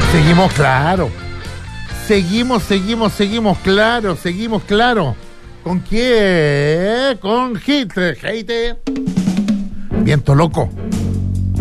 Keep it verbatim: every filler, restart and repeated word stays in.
Seguimos claro. Seguimos, seguimos, seguimos claro, seguimos claro. ¿Con quién? Con Hit, Hate. Viento loco.